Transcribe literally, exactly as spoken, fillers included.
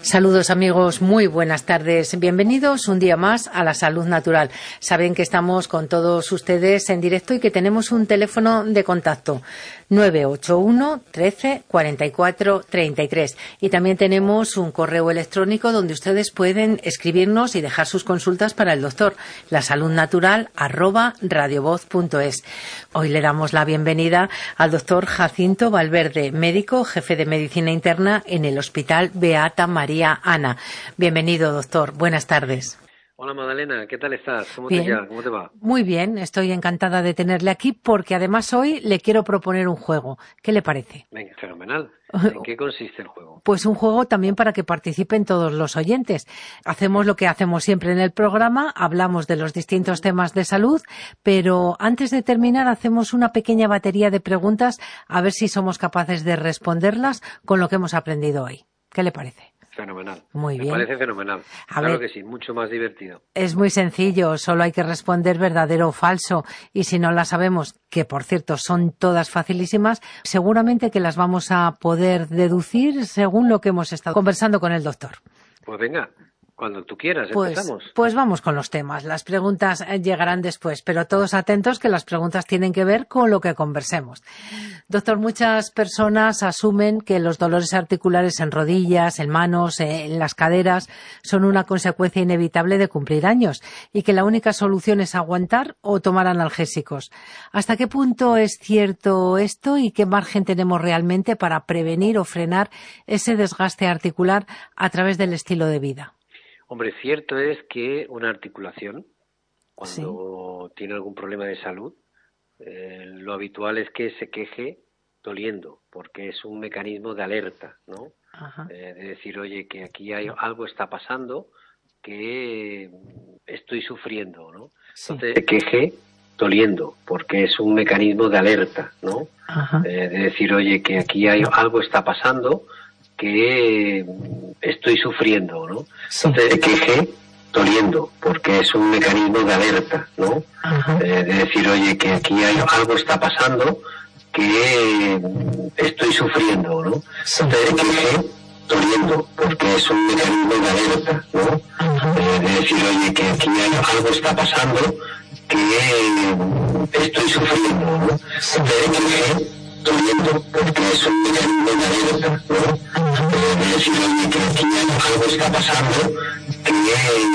Saludos amigos, muy buenas tardes. Bienvenidos un día más a La Salud Natural. Saben que estamos con todos ustedes en directo y que tenemos un teléfono de contacto nueve ocho uno, trece, cuarenta y cuatro, treinta y tres. Y también tenemos un correo electrónico donde ustedes pueden escribirnos y dejar sus consultas para el doctor, lasaludnatural arroba radiovoz punto es. Hoy le damos la bienvenida al doctor Jacinto Valverde, médico, jefe de medicina interna en el Hospital Beata María Ana. Bienvenido, doctor. Buenas tardes. Hola Magdalena, ¿qué tal estás? ¿Cómo Bien. te llamas? ¿Cómo te va? Muy bien, estoy encantada de tenerle aquí porque además hoy le quiero proponer un juego. ¿Qué le parece? Venga, fenomenal. ¿En qué consiste el juego? Pues un juego también para que participen todos los oyentes. Hacemos lo que hacemos siempre en el programa, hablamos de los distintos temas de salud, pero antes de terminar hacemos una pequeña batería de preguntas a ver si somos capaces de responderlas con lo que hemos aprendido hoy. ¿Qué le parece? Fenomenal. Muy bien. Me parece fenomenal. A claro ver, que sí, mucho más divertido. es muy sencillo, solo hay que responder verdadero o falso. Y si no las sabemos, que por cierto son todas facilísimas, seguramente que las vamos a poder deducir según lo que hemos estado conversando con el doctor. Pues venga, cuando tú quieras, Pues, empezamos. pues vamos con los temas. Las preguntas eh, llegarán después, pero todos atentos que las preguntas tienen que ver con lo que conversemos. Doctor, muchas personas asumen que los dolores articulares en rodillas, en manos, eh, en las caderas, son una consecuencia inevitable de cumplir años y que la única solución es aguantar o tomar analgésicos. ¿Hasta qué punto es cierto esto y qué margen tenemos realmente para prevenir o frenar ese desgaste articular a través del estilo de vida? Hombre, cierto es que una articulación, cuando Sí. tiene algún problema de salud, eh, lo habitual es que se queje doliendo, porque es un mecanismo de alerta, ¿no? Ajá. Eh, de decir, oye, que aquí hay algo está pasando, que estoy sufriendo, ¿no? Sí. Entonces, se queje doliendo, porque es un mecanismo de alerta, ¿no? Ajá. Eh, de decir, oye, que aquí hay algo está pasando, que estoy sufriendo, ¿no? Sí. Entonces, se queje doliendo, porque es un mecanismo de alerta, ¿no? Ajá. Eh, de decir, oye, que aquí hay algo está pasando, que estoy sufriendo, ¿no? Entonces, se queje doliendo, porque es un mecanismo de alerta, ¿no? Ajá. Eh, de decir, oye, que aquí hay algo está pasando, que estoy sufriendo, ¿no? Entonces, se queje doliendo, porque es un mecanismo de alerta, ¿no? Eh, de decir, oye, que aquí hay algo está pasando, que